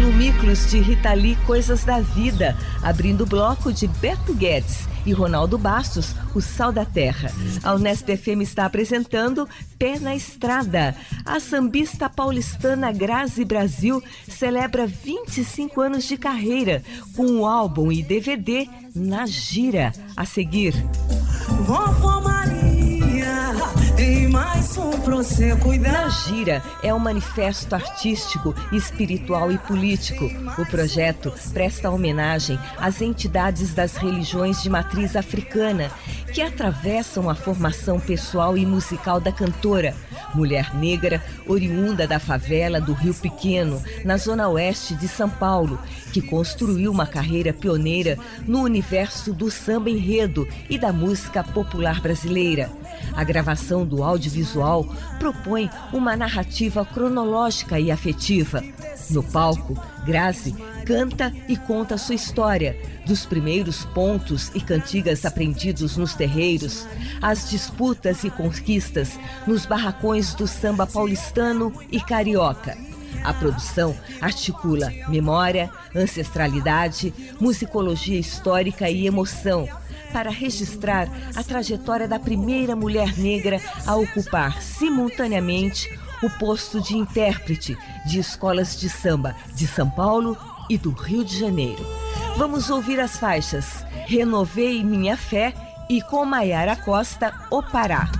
no Miklos de Rita Lee, Coisas da Vida, abrindo o bloco de Beto Guedes e Ronaldo Bastos, O Sal da Terra. A Unesp FM está apresentando Pé na Estrada. A sambista paulistana Grazi Brasil celebra 25 anos de carreira com o álbum e DVD Na Gira. A seguir. Vovó Maria, tem mais um pra você cuidar. Na Gira é um manifesto artístico, espiritual e político. O projeto presta homenagem às entidades das religiões de matriz africana que atravessam a formação pessoal e musical da cantora, mulher negra oriunda da favela do Rio Pequeno, na zona oeste de São Paulo, que construiu uma carreira pioneira no universo do samba enredo e da música popular brasileira. A gravação do audiovisual propõe uma narrativa cronológica e afetiva. No palco, Grazi canta e conta sua história, dos primeiros pontos e cantigas aprendidos nos terreiros, às disputas e conquistas nos barracões do samba paulistano e carioca. A produção articula memória, ancestralidade, musicologia histórica e emoção, para registrar a trajetória da primeira mulher negra a ocupar simultaneamente o posto de intérprete de escolas de samba de São Paulo e do Rio de Janeiro. Vamos ouvir as faixas Renovei Minha Fé e com Maiara Costa, O Pará.